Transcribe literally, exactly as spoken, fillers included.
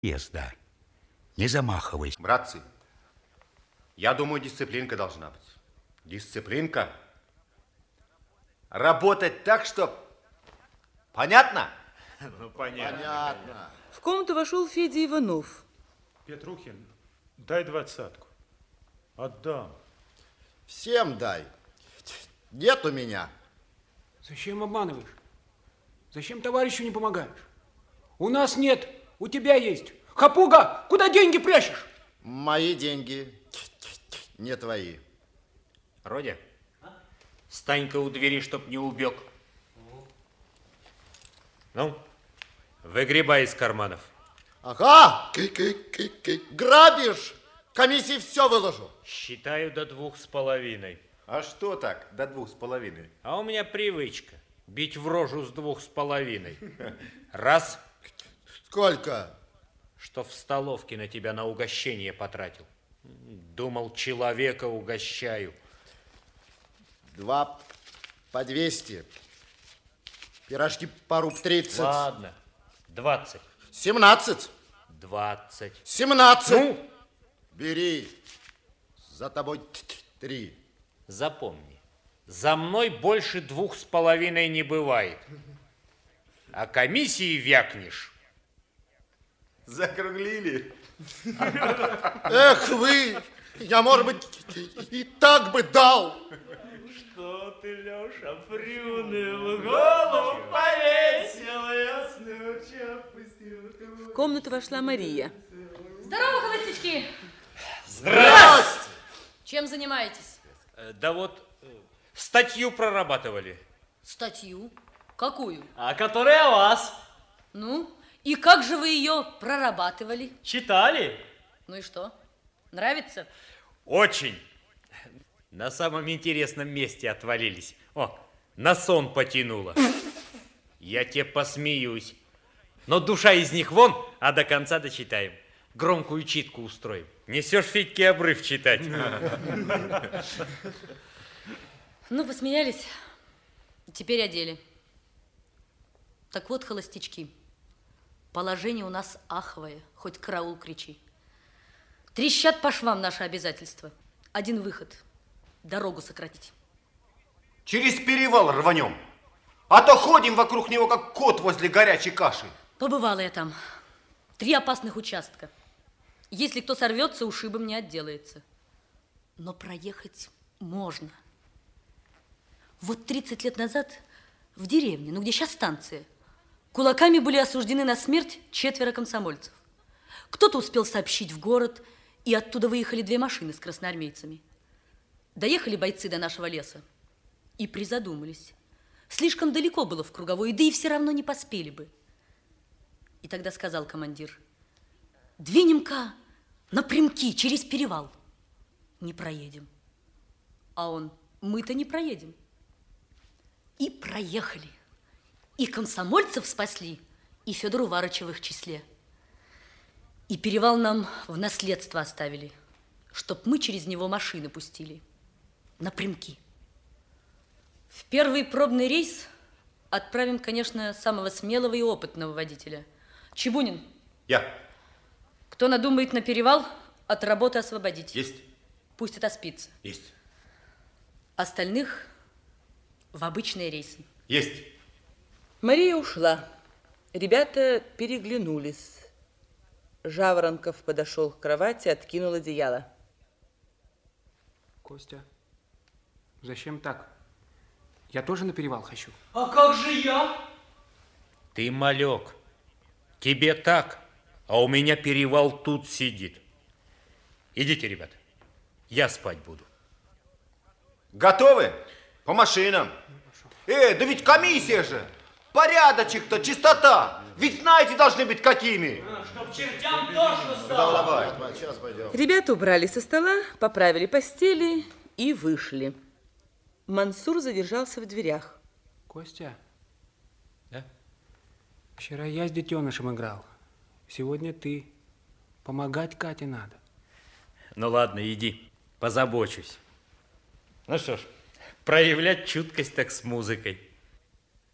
Езда. Не замахивайся. Братцы, я думаю, дисциплинка должна быть. Дисциплинка. Работать так, что... Понятно? Ну, понятно. Понятно. В комнату вошел Федя Иванов. Петрухин, дай двадцатку. Отдам. Всем дай. Нет у меня. Зачем обманываешь? Зачем товарищу не помогаешь? У нас нет, у тебя есть. Хапуга, куда деньги прячешь? Мои деньги, не твои. Родя, стань-ка у двери, чтоб не убег. Ну, выгребай из карманов. Ага, грабишь. Комиссии все выложу. Считаю до двух с половиной. А что так, до двух с половиной? А у меня привычка бить в рожу с двух с половиной. Раз. Сколько? Что в столовке на тебя на угощение потратил. Думал, человека угощаю. Два по двести. Пирожки по руб тридцать. Ладно, двадцать. Семнадцать. Двадцать. Семнадцать. Ну? Бери. За тобой три. Запомни, за мной больше двух с половиной не бывает. А комиссии вякнешь. Закруглили. Эх вы, я, может быть, и так бы дал. Что ты, Леша, приуныл, голову повесил, ясную опустил. В комнату вошла Мария. Здорово, холостячки! Здрасте! Чем занимаетесь? Да вот, статью прорабатывали. Статью? Какую? А которая о вас. Ну, и как же вы ее прорабатывали? Читали? Ну и что? Нравится? Очень. На самом интересном месте отвалились. О, на сон потянуло. Я тебе посмеюсь. Но душа из них вон, а до конца дочитаем. Громкую читку устроим. Несешь Федьке обрыв читать. Ну, посмеялись. Теперь о деле. Так вот, холостячки, положение у нас аховое, хоть караул кричи. Трещат по швам наши обязательства. Один выход – дорогу сократить. Через перевал рванем. А то ходим вокруг него, как кот возле горячей каши. Побывала я там. Три опасных участка. Если кто сорвется, ушибом не отделается. Но проехать можно. Вот тридцать лет назад в деревне, ну где сейчас станция, кулаками были осуждены на смерть четверо комсомольцев. Кто-то успел сообщить в город, и оттуда выехали две машины с красноармейцами. Доехали бойцы до нашего леса и призадумались. Слишком далеко было в круговой, да и все равно не поспели бы. И тогда сказал командир: двинем-ка напрямки через перевал. Не проедем. А он: мы-то не проедем. И проехали. И комсомольцев спасли, и Федору Варыча в их числе. И перевал нам в наследство оставили, чтоб мы через него машины пустили. Напрямки. В первый пробный рейс отправим, конечно, самого смелого и опытного водителя. Чебунин. Я. Кто надумает на перевал, от работы освободить. Есть. Пусть отоспится. Есть. Остальных в обычные рейсы. Есть. Мария ушла. Ребята переглянулись. Жаворонков подошел к кровати, откинул одеяло. Костя, зачем так? Я тоже на перевал хочу. А как же я? Ты малек. Тебе так, а у меня перевал тут сидит. Идите, ребята, я спать буду. Готовы? По машинам. Э, да ведь комиссия же. Порядочек-то, чистота. Ведь знаете, должны быть какими. Чтоб чертям тошно стало. Давай, давай. Сейчас пойдем. Ребята убрали со стола, поправили постели и вышли. Мансур задержался в дверях. Костя. Да? Вчера я с детенышем играл. Сегодня ты. Помогать Кате надо. Ну ладно, иди, позабочусь. Ну что ж, проявлять чуткость так с музыкой.